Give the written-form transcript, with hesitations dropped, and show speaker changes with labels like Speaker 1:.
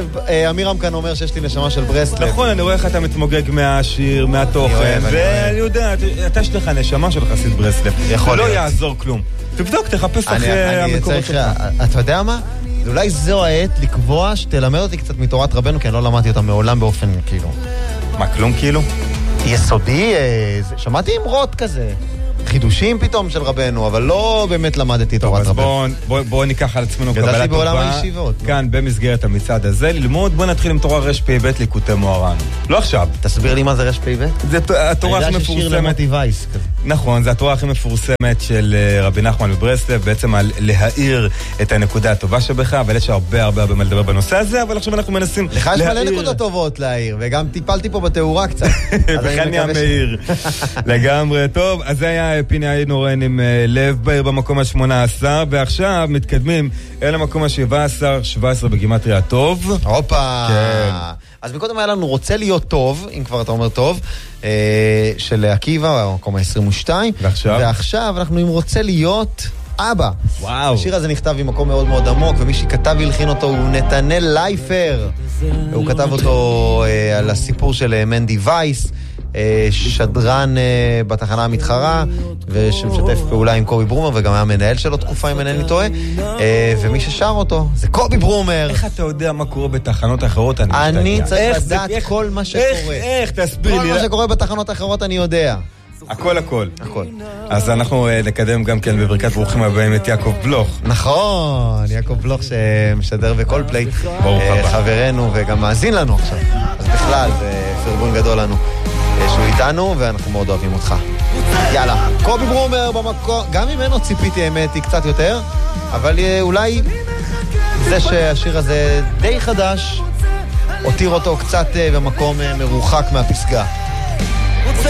Speaker 1: אמירם כאן אומר שיש לי נשמה של ברסלב.
Speaker 2: נכון, אני רואה איך אתה מתמוגג מהשיר, מהתוכן, ואני יודע, אתה יש לך נשמה של חסיד ברסלב. לא יעזור כלום. תבדוק, תחפש אחרי המקורות שלך.
Speaker 1: אתה יודע מה? אולי זו העת לקבוע שתלמד אותי קצת מתורת רבנו, כי אני לא למדתי אותה מעולם באופן כאילו.
Speaker 2: מה, כלום כאילו?
Speaker 1: יסודי, שמעתי אמרות כזה. חידושים פתאום של רבנו, אבל לא באמת למדתי תורת רבנו.
Speaker 2: אז בואו ניקח על עצמנו קבלה
Speaker 1: גדלתי בעולם הישיבות.
Speaker 2: כאן במסגרת המצעד הזה ללמוד. בואו נתחיל עם תורה רש"פ ליקוטי מוהר"ן. לא עכשיו.
Speaker 1: תסביר לי מה זה רש"פ?
Speaker 2: זה התורה הכי מפורסמת.
Speaker 1: שיר למתי וייס כזה.
Speaker 2: נכון, זה התורה הכי מפורסמת של רבי נחמן מברסלב, בעצם על להאיר את הנקודה הטובה שבך, אבל יש הרבה מה לדבר בנושא הזה, אבל עכשיו אנחנו מנסים
Speaker 1: לך יש מלא נקודות טובות להאיר, וגם טיפלתי פה בתאורה קצת.
Speaker 2: בכלל נהיה מהיר. לגמרי, טוב, אז זה היה פיני נורן עם לב בעיר במקום ה-18, ועכשיו מתקדמים אל המקום ה-17, 17 בגימטריה הטוב.
Speaker 1: הופה. אז מקודם היה לנו רוצה להיות טוב, אם כבר אתה אומר טוב, של עקיבא, במקום ה-22. ועכשיו אנחנו עם רוצה להיות אבא.
Speaker 2: וואו.
Speaker 1: השיר הזה נכתב ממקום מאוד מאוד עמוק, ומי שכתב והלחין אותו הוא נתנאל לייפר. הוא כתב אותו על הסיפור של מנדי וייס, שדרן בתחנה המתחרה, ושמשתף פעולה עם קובי ברומר, וגם היה מנהל שלו תקופה, אם אינני טועה, ומי ששר אותו זה קובי ברומר.
Speaker 2: איך אתה יודע מה קורה בתחנות אחרות?
Speaker 1: אני צריך לדעת כל מה שקורה.
Speaker 2: איך? תסביר לי.
Speaker 1: כל מה שקורה בתחנות אחרות אני יודע.
Speaker 2: הכל. אז אנחנו נקדם גם כן בברכת ברוכים הבאים את יעקב בלוך.
Speaker 1: נכון, יעקב בלוך שמשדר בכל פליי.
Speaker 2: ברוך הבא.
Speaker 1: חברנו וגם מאזין לנו עכשיו. אז בכלל, זה פרגון גדול לנו שהוא איתנו, ואנחנו מאוד אוהבים אותך. יאללה, קובי ברומר במקום, גם ממנו ציפיתי האמת היא קצת יותר, אבל אולי זה שהשיר הזה די חדש, הותיר אותו קצת במקום מרוחק מהפסגה.